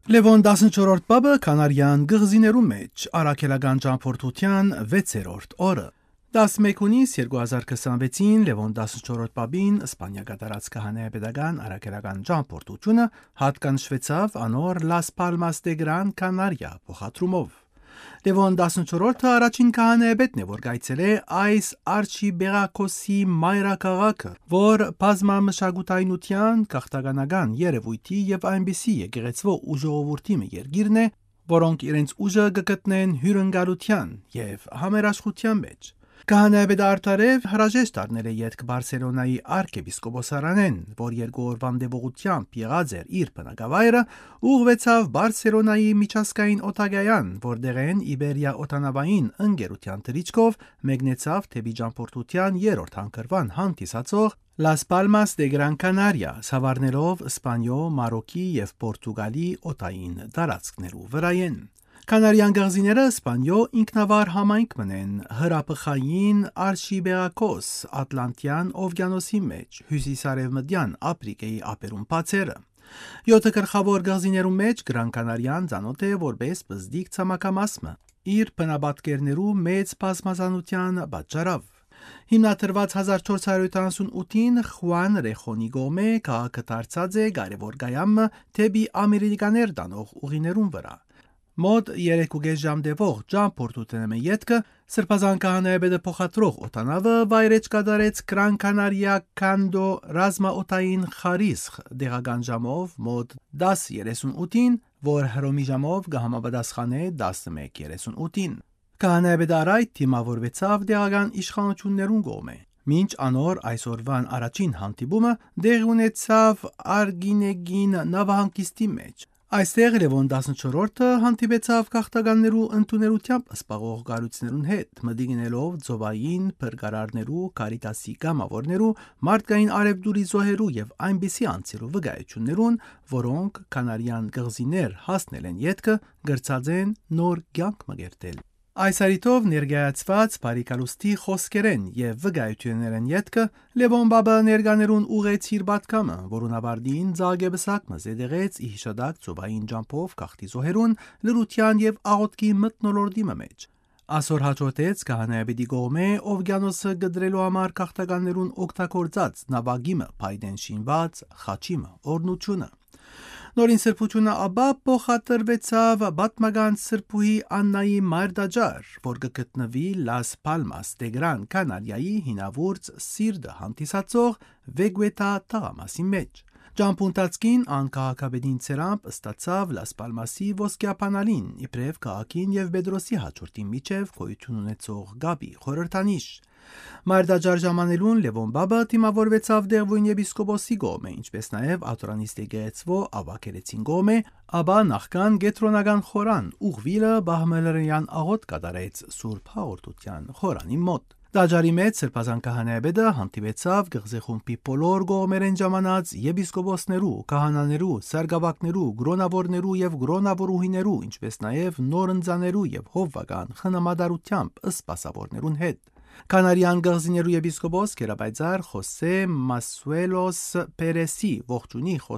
Լևոն 14-րդ բաբը Կանարյան գղզիներու մեջ առաքելական ճամփորդության 6-րդ օրը 11 հունիս 2026-ին Լևոն 14-րդ բաբին Իսպանիա կատարած քահանայապետական առաքելական ճամփորդությունը հատկանշվեցավ անոր Las Palmas de Gran Canaria փոխադրումով։ Լևոն 14-րդը առաջին քահանայապետն է, որ գայցել է այս արչիբեղակոսի մայրաքաղաքը, որ բազմամշակութայնության, քաղաքականական երևույթի եւ այնպիսի եկեղեցվո ու ժողովրդի երկիրն է, որոնք իրենց ուժը կգտնեն հյուրընկալության եւ համերաշխության մեջ։ Քահանայապետը արդարև հրաժեշտ առնել է ետք Բարսելոնայի arczepiskoposaranեն, որ 2 օրվա դեպողությամբ եղած էր իր բնակավայրը, ուղղվեցավ Բարսելոնայի միջազգային օտարյան, որտեղ են Իբերիա օտանավային ընկերության թռիչքով մեկնեցավ թեպի ճամփորդության 3-րդ հանգրվան հանդիսացող Las Palmas de Gran Canaria, սավառնելով Իսպանիո, Մարոկի եւ Պորտուգալի օտային տարածքներու վրայեն։ Կանարյան գաղզիները Իսպանիո ինքնավար համայնք մնեն հրապխային արչիբեղակոս Ատլանտյան օվկիանոսի մեջ հյուսիսարևմտյան Աֆրիկայի ափերուն բացերը։ 7 գլխավոր գաղզիներու մեջ Գրան Կանարյան ծանոթ է որպես բզդիկ ցամաքամասմը իր բնապատկերներու մեծ բազմազանության պատճառով։ Հիմնադրված 1478-ին Խուան Ռեխոնի գոմե քաղաքը դարձած է կարևոր գայամը թեպի ամերիկաներ տանող ուղիներուն վրա։ Մոտ 3.5 ժամ տևող ճամփորդության ետքը սրբազան քահանայապետը փոխադրող օտանավը վայրեջ կատարեց Gran Canaria Cando ռազմաօտային խարիսխ դեղական ժամով մոտ 10:38-ին, որ հռոմի ժամով կհամապատասխանե 11:38-ին։ Քահանայապետը առայդ թիմավորվեցավ դեղական իշխանություններուն կողմէ։ Մինչ անոր այսօրվան առաջին հանդիպումը դեղի ունեցավ Արգինեգին նավահանգիստի մեջ։ Այստեղ Լևոն 14-րդը հանդիպեցավ քաղաքականներու ընդուներությամբ սպաղող գարուցներուն հետ, մտիգնելով ծովային փրկարարներու, Կարիտասի կամավորներու, մարդկային արևդուրի զոհերու եւ այնպիսի անձերու վկայություններուն, որոնք Կանարյան գղզիներ հասնել են ետքը, գրծած են նոր կյանք մգերտել։ Այս արիտով ներկայացված բարիկալուստի խոսքերեն եւ վկայություններեն ետքը Լևոն բաբը ներկաներուն ուղեցիր պատկամը, որուն ավարտին ծագեբսակը զեդեղեց իհիշադակ ծովային ջամփով քաղտի զոհերուն լրության եւ աղոտքի մտնոլորտի մեջ։ Ասոր հաջորդեց քահանայապետի կողմէ օվկիանոսը գդրելու համար քաղաքականներուն օգտագործած նավագիմը փայդեն շինված խաչիմը օրնությունը։ Նորին սրբությունը ապա փոխադրվեցավ պատմական սրբուհի Աննայի մայրդաջար, որ կգտնվի Las Palmas de Gran Canaria-ի հինավուրց սիրտը հանդիսացող Վեգուետա տղամասի մեջ։ Ճամփունտածքին անկահակապետին ցերամբ ստացավ Las Palmas-ի ոսկեապանալին, իբրև քաղաքին եւ Պետրոսի հաջորդին միջև գոյություն ունեցող գաբի խորհրդանիշ։ Մայրդաջար ժամանելուն Լևոն բաբը թիմավորվեցավ Դեղվույն եպիսկոպոսի կողմէ, ինչպես նաև Աթորանիստ եկեղեցվո ավակերեցին կողմէ, ապա նախքան գետրոնական խորան ուղվիլը Բահմելերյան աղոտ կատարեց Սուրբ Հաղորդության խորանի մոտ։ Դաջարի մեջ սրբազան քահանայապետը հանդիպեցավ գղզեխումբի բոլոր կողմերեն ժամանած եպիսկոպոսներու, քահանաներու, սարգսակներու, գրոնավորներու եւ գրոնավորուհիներու, ինչպես նաև նորընծաներու եւ հովվական խնամադարությամբ սպասավորներուն հետ։ Կանարյան գղզիներու եպիսկոպոս Գերաբայձար Խոսե Մասուելոս Պերեսի ողջունի